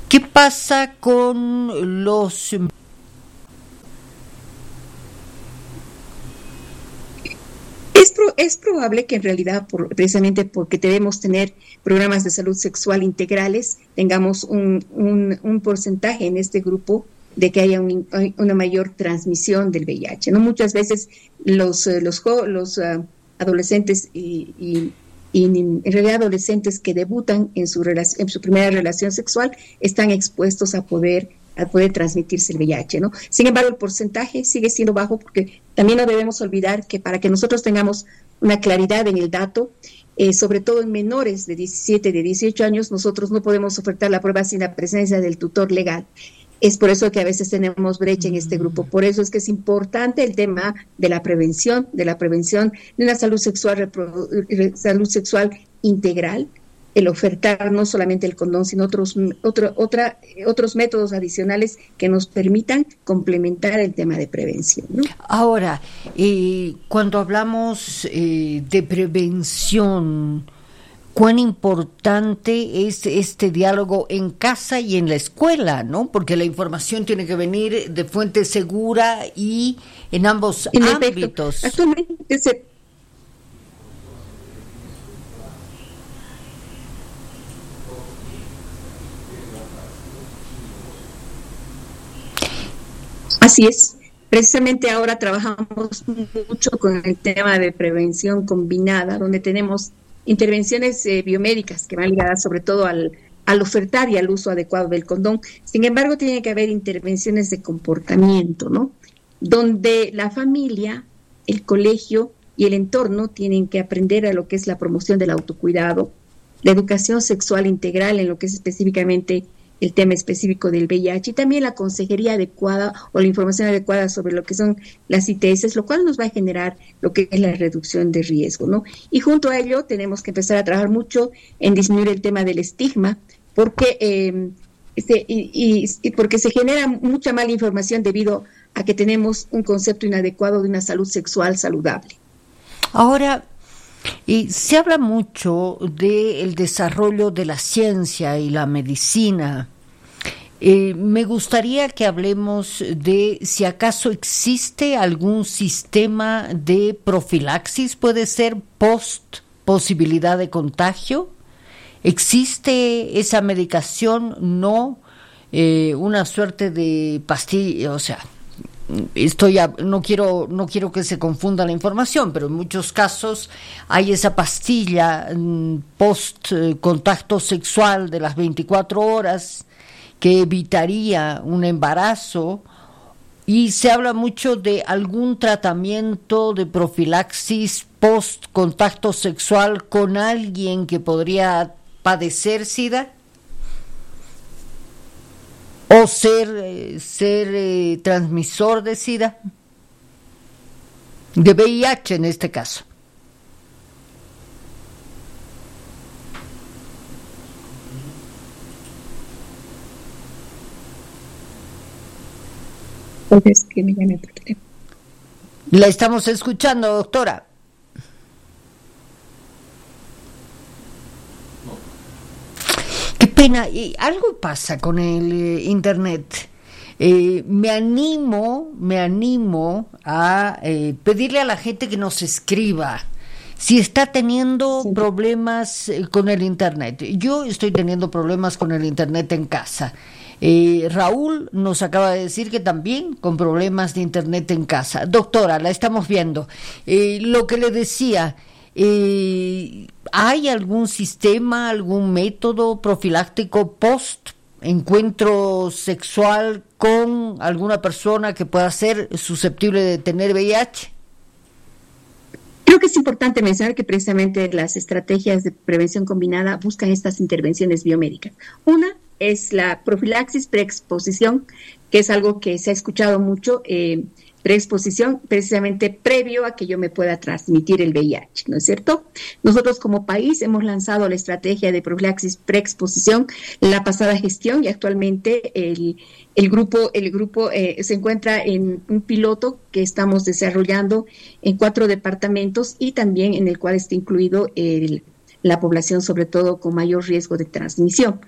¿Qué pasa con los... Es probable que en realidad, precisamente porque debemos tener programas de salud sexual integrales, tengamos un porcentaje en este grupo de que haya una mayor transmisión del VIH, ¿no? Muchas veces los adolescentes y en realidad adolescentes que debutan en su primera relación sexual están expuestos a poder transmitirse el VIH, ¿no? Sin embargo, el porcentaje sigue siendo bajo porque también no debemos olvidar que para que nosotros tengamos una claridad en el dato, sobre todo en menores de 17, de 18 años, nosotros no podemos ofertar la prueba sin la presencia del tutor legal. Es por eso que a veces tenemos brecha en este grupo. Por eso es que es importante el tema de la prevención de una salud sexual integral, el ofertar no solamente el condón, sino otros métodos adicionales que nos permitan complementar el tema de prevención, ¿no? Ahora, cuando hablamos de prevención, ¿cuán importante es este diálogo en casa y en la escuela, ¿no? Porque la información tiene que venir de fuente segura y en ambos ámbitos. Actualmente Así es. Precisamente ahora trabajamos mucho con el tema de prevención combinada, donde tenemos intervenciones biomédicas que van ligadas sobre todo al ofertar y al uso adecuado del condón. Sin embargo, tiene que haber intervenciones de comportamiento, ¿no? Donde la familia, el colegio y el entorno tienen que aprender a lo que es la promoción del autocuidado, la educación sexual integral en lo que es específicamente el tema específico del VIH y también la consejería adecuada o la información adecuada sobre lo que son las ITS, lo cual nos va a generar lo que es la reducción de riesgo, ¿no? Y junto a ello tenemos que empezar a trabajar mucho en disminuir el tema del estigma, porque porque se genera mucha mala información debido a que tenemos un concepto inadecuado de una salud sexual saludable. Ahora, se habla mucho del desarrollo de la ciencia y la medicina. Me gustaría que hablemos de si acaso existe algún sistema de profilaxis, puede ser post posibilidad de contagio. ¿Existe esa medicación? No, una suerte de pastilla, o sea, no quiero que se confunda la información, pero en muchos casos hay esa pastilla post contacto sexual de las 24 horas que evitaría un embarazo, y se habla mucho de algún tratamiento de profilaxis post contacto sexual con alguien que podría padecer SIDA o ser transmisor de SIDA, de VIH en este caso. Entonces, que me llame por teléfono. La estamos escuchando, doctora. Qué pena, y algo pasa con el internet. Me animo a pedirle a la gente que nos escriba si está teniendo problemas con el internet. Yo estoy teniendo problemas con el internet en casa. Raúl nos acaba de decir que también con problemas de internet en casa. Doctora, la estamos viendo. Lo que le decía, ¿hay algún sistema, algún método profiláctico post encuentro sexual con alguna persona que pueda ser susceptible de tener VIH? Creo que es importante mencionar que precisamente las estrategias de prevención combinada buscan estas intervenciones biomédicas. Una es la profilaxis preexposición, que es algo que se ha escuchado mucho, preexposición precisamente previo a que yo me pueda transmitir el VIH, ¿no es cierto? Nosotros como país hemos lanzado la estrategia de profilaxis preexposición en la pasada gestión y actualmente el grupo se encuentra en un piloto que estamos desarrollando en 4 departamentos y también en el cual está incluido la población sobre todo con mayor riesgo de transmisión.